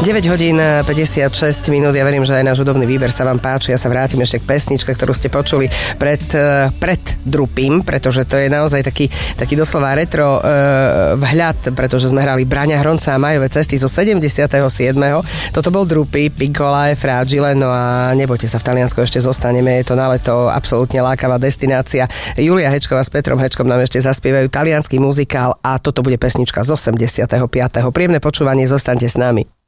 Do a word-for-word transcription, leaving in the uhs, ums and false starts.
deväť hodín päťdesiatšesť minút, ja verím, že aj náš hudobný výber sa vám páči. Ja sa vrátim ešte k pesničke, ktorú ste počuli pred, pred Drupím, pretože to je naozaj taký, taký doslova retro uh, vhľad, pretože sme hrali Braňa Hronca a Majové cesty zo sedemdesiateho siedmeho Toto bol Drupy, Piccolo, Fragile, no a nebojte sa, v Taliansku ešte zostaneme, je to na leto absolútne lákavá destinácia. Julia Hečková s Petrom Hečkom nám ešte zaspievajú taliansky muzikál a toto bude pesnička z osemdesiateho piateho Príjemné počúvanie, zostaňte s nami.